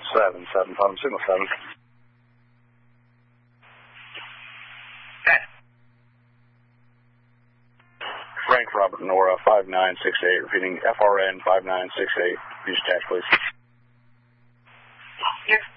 7, phone signal 7. Okay. Frank Robert Nora 5968, repeating FRN 5968. Use attach, please. Yes.